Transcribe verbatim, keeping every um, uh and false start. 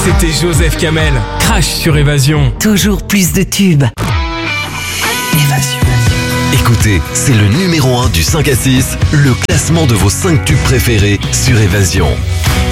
C'était Joseph Kamel, Crash sur Évasion. Toujours plus de tubes. Évasion. Écoutez, c'est le numéro un du cinq à six, le classement de vos cinq tubes préférés sur Évasion.